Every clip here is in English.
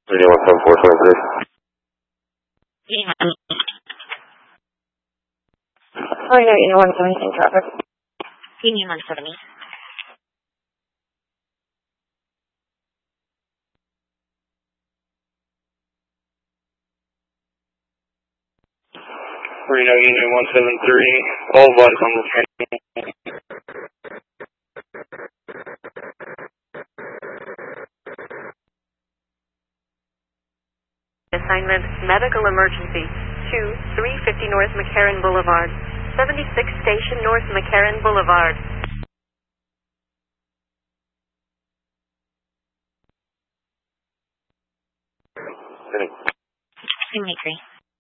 17473. Oh, yeah, 170 in traffic. Union 170. Reno Union 173, all bodies on the train. Assignment, medical emergency, 350 North McCarran Boulevard, 76 Station North McCarran Boulevard. Dimitri.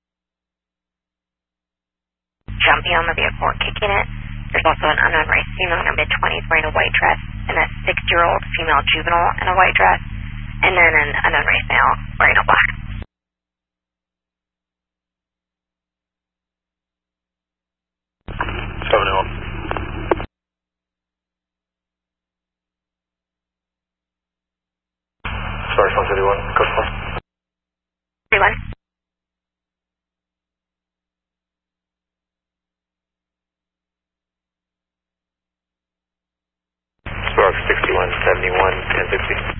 Jumping on the vehicle, kicking it. There's also an unknown race female in her mid-20s wearing a white dress, and a 6-year-old female juvenile in a white dress, and then an unknown race male wearing a black. Sorry, 151, code 4. 31. Spark 6171, 1060.